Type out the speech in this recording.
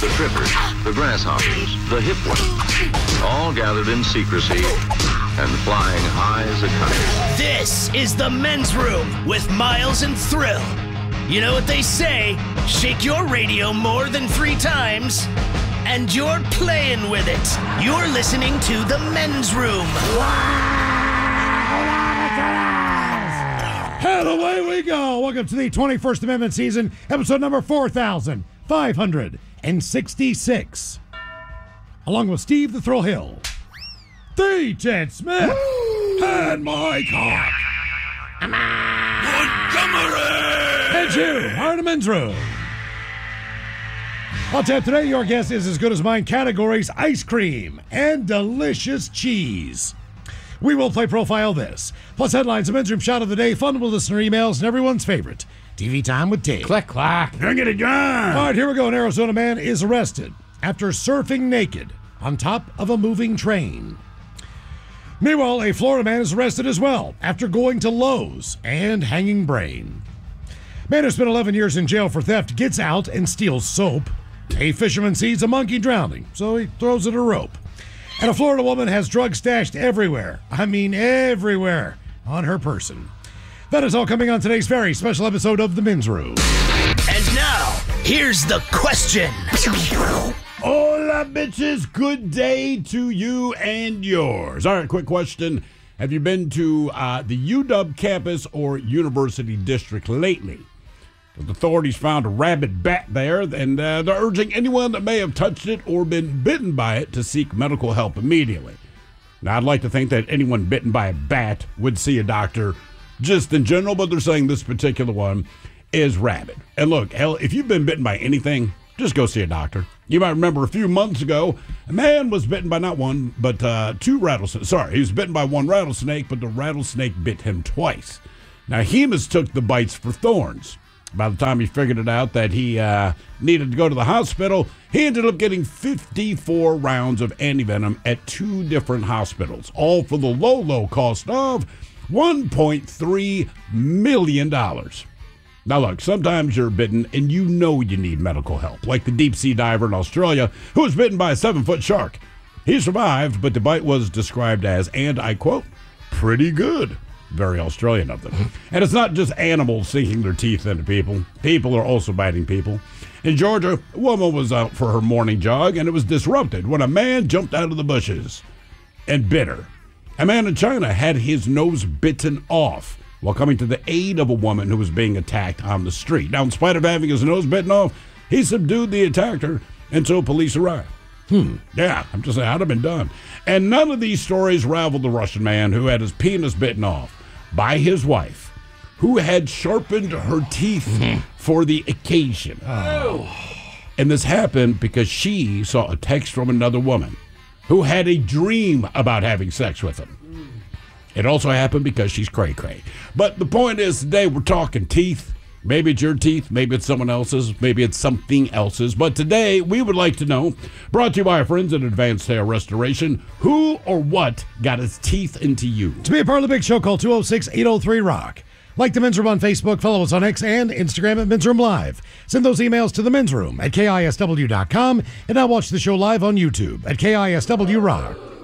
the trippers, the grasshoppers, the hip ones, all gathered in secrecy and flying high as a kite. This is the Men's Room with Miles and Thrill. You know what they say, shake your radio more than 3 times, and you're playing with it. You're listening to the Men's Room. And away we go. Welcome to the 21st Amendment season, episode number 4566. Along with Steve the Thrill Hill, the Ted Smith, and Mike Hawk. And you are in the Men's Room. I'll tell you today, your guess is as good as mine. Categories: ice cream and delicious cheese. We will play Profile This, plus headlines, a Men's Room shot of the day, fun with listener emails, and everyone's favorite, TV Time with Ted. Click, clack. Bring it again. All right, here we go. An Arizona man is arrested after surfing naked on top of a moving train. Meanwhile, a Florida man is arrested as well after going to Lowe's and hanging brain. Man who spent 11 years in jail for theft gets out and steals soap. A fisherman sees a monkey drowning, so he throws it a rope. And a Florida woman has drugs stashed everywhere. I mean everywhere on her person. That is all coming on today's very special episode of The Men's Room. And now, here's the question. Hola, bitches. Good day to you and yours. All right, quick question. Have you been to the UW campus or university district lately? The authorities found a rabid bat there, and they're urging anyone that may have touched it or been bitten by it to seek medical help immediately. Now, I'd like to think that anyone bitten by a bat would see a doctor just in general, but they're saying this particular one is rabid. And look, hell, if you've been bitten by anything, just go see a doctor. You might remember a few months ago, a man was bitten by not one, but 2 rattlesnakes. Sorry, he was bitten by 1 rattlesnake, but the rattlesnake bit him twice. Now, he mistook the bites for thorns. By the time he figured it out that he needed to go to the hospital, he ended up getting 54 rounds of antivenom at 2 different hospitals, all for the low cost of $1.3 million. Now, look, sometimes you're bitten and you know you need medical help, like the deep-sea diver in Australia who was bitten by a 7-foot shark. He survived, but the bite was described as, and I quote, pretty good. Very Australian of them. And it's not just animals sinking their teeth into people. People are also biting people. In Georgia, a woman was out for her morning jog, and it was disrupted when a man jumped out of the bushes and bit her. A man in China had his nose bitten off while coming to the aid of a woman who was being attacked on the street. Now, in spite of having his nose bitten off, he subdued the attacker until police arrived. Yeah, I'm just saying, I'd have been done. And none of these stories rival the Russian man who had his penis bitten off by his wife, who had sharpened her teeth for the occasion. Oh. And this happened because she saw a text from another woman who had a dream about having sex with him. It also happened because she's cray-cray. But the point is, today we're talking teeth. Maybe it's your teeth, maybe it's someone else's, maybe it's something else's. But today, we would like to know, brought to you by our friends at Advanced Hair Restoration, who or what got its teeth into you? To be a part of the big show, call 206-803-ROCK. Like the Men's Room on Facebook, follow us on X and Instagram at Men's Room Live. Send those emails to the Men's Room at KISW.com, and now watch the show live on YouTube at KISW Rock.